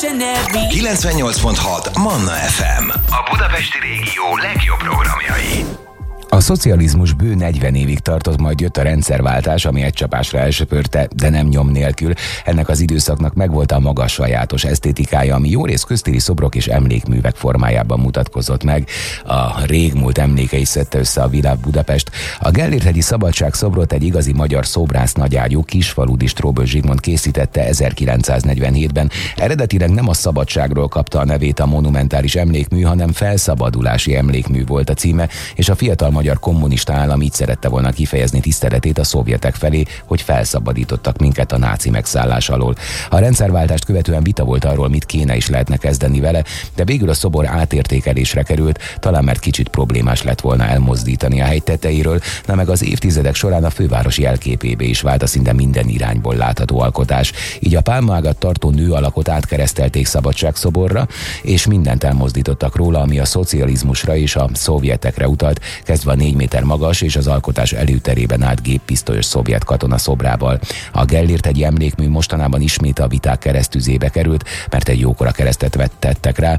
98.6 Manna FM. A budapesti régió legjobb programjai. A szocializmus bő 40 évig tartott, majd jött a rendszerváltás, ami egy csapásra elsöpörte, de nem nyom nélkül. Ennek az időszaknak megvolt a maga sajátos esztétikája, ami jórészt köztéri szobrok és emlékművek formájában mutatkozott meg. A régmúlt emlékei szedte össze a világ Budapest. A Gellért-hegyi Szabadságszobrot egy igazi magyar szobrász nagyágyú kisfaludi Stróböl Zsigmond készítette 1947-ben. Eredetileg nem a szabadságról kapta a nevét a monumentális emlékmű, hanem felszabadulási emlékmű volt a címe, és a fiatal magyar kommunista állam így szerette volna kifejezni tiszteletét a szovjetek felé, hogy felszabadítottak minket a náci megszállás alól. A rendszerváltást követően vita volt arról, mit kéne és lehetne kezdeni vele, de végül a szobor átértékelésre került, talán mert kicsit problémás lett volna elmozdítani a hegy tetejéről, na meg az évtizedek során a főváros jelképébe is vált a szinte minden irányból látható alkotás. Így a pálmaágat tartó nő alakot átkeresztelték Szabadságszoborra, és mindent elmozdítottak róla, ami a szocializmusra és a szovjetekre utalt, kezdve a 4 méter magas és az alkotás előterében állt géppisztolyos szovjet katona szobrával. A Gellért-hegyi emlékmű mostanában ismét a viták keresztüzébe került, mert egy jókora keresztet vettettek rá.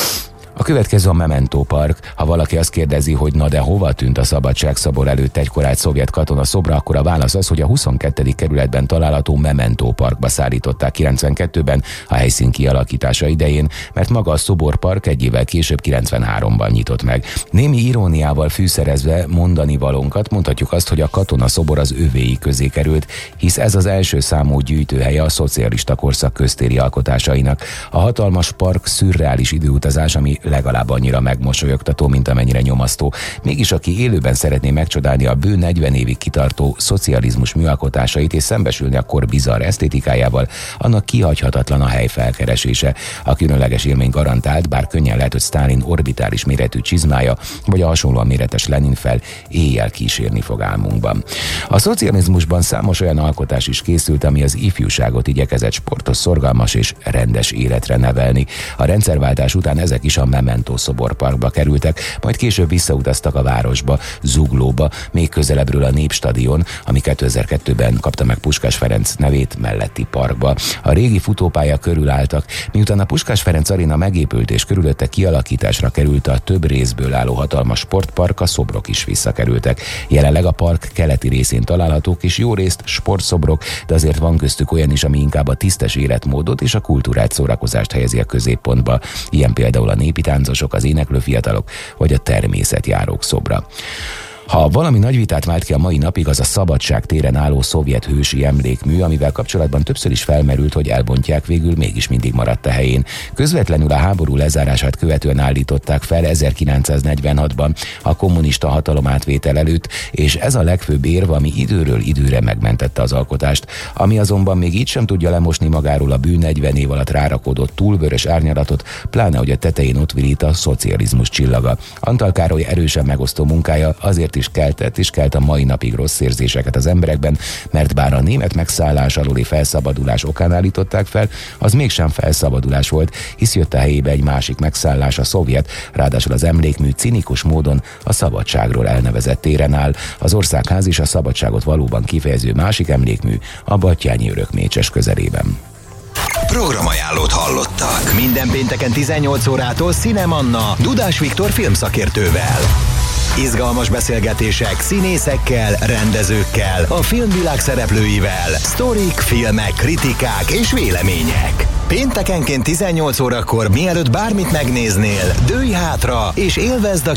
A következő a Memento Park. Ha valaki azt kérdezi, hogy na de hova tűnt a Szabadságszobor előtt egykor állt szovjet katona szobra, akkor a válasz az, hogy a 22. kerületben található Memento Parkba szállították 92-ben a helyszín kialakítása idején, mert maga a szoborpark egy évvel később 93-ban nyitott meg. Némi iróniával fűszerezve mondani valónkat mondhatjuk azt, hogy a katona szobor az övéi közé került, hisz ez az első számú gyűjtőhelye a szocialista korszak köztéri alkotásainak. A hatalmas park szürreális időutazás, ami legalább annyira megmosolyogtató, mint amennyire nyomasztó. Mégis aki élőben szeretné megcsodálni a bő 40 évig kitartó szocializmus műalkotásait és szembesülni a kor bizarr esztétikájával, annak kihagyhatatlan a hely felkeresése. A különleges élmény garantált, bár könnyen lehet, hogy Sztálin orbitális méretű csizmája, vagy a hasonlóan méretes Lenin fel éjjel kísérni fog álmunkban. A szocializmusban számos olyan alkotás is készült, ami az ifjúságot igyekezett sportos, szorgalmas és rendes életre nevelni. A rendszerváltás után ezek is a Memento szoborparkba kerültek, majd később visszautaztak a városba, Zuglóba, még közelebbről a Népstadion, ami 2002-ben kapta meg Puskás Ferenc nevét melletti parkba. A régi futópálya körül álltak, miután a Puskás Ferenc aréna megépült és körülötte kialakításra került a több részből álló hatalmas sportpark, a szobrok is visszakerültek. Jelenleg a park keleti részén találhatók és jó részt sportszobrok, de azért van köztük olyan is, ami inkább a tisztes életmódot és a kultúrát szórakozást helyezi a középpontba. Ilyen például a népi táncosok, az éneklő fiatalok vagy a természetjárók szobra. Ha valami nagy vitát vált ki a mai napig, az a Szabadság téren álló szovjet hősi emlékmű, amivel kapcsolatban többször is felmerült, hogy elbontják, végül mégis mindig maradt a helyén. Közvetlenül a háború lezárását követően állították fel 1946-ban a kommunista hatalom átvétel előtt, és ez a legfőbb érv, ami időről időre megmentette az alkotást, ami azonban még így sem tudja lemosni magáról a bű 40 év alatt rárakódott túlvörös árnyalatot, pláne hogy a tetején ott virít a szocializmus csillaga. Antal Károly erősen megosztó munkája azért is keltett és kelt a mai napig rossz érzéseket az emberekben, mert bár a német megszállás alóli felszabadulás okán állították fel, az mégsem felszabadulás volt, hisz jött a helyébe egy másik megszállás, a szovjet, ráadásul az emlékmű cinikus módon a szabadságról elnevezett téren áll. Az Országház és a szabadságot valóban kifejező másik emlékmű a Batthyány Örökmécses közelében. Programajánlót hallottak. Minden pénteken 18 órától Cinemanna Dudás Viktor filmszakértővel. Izgalmas beszélgetések színészekkel, rendezőkkel, a filmvilág szereplőivel, sztorik, filmek, kritikák és vélemények. Péntekenként 18 órakor, mielőtt bármit megnéznél, dőlj hátra és élvezd a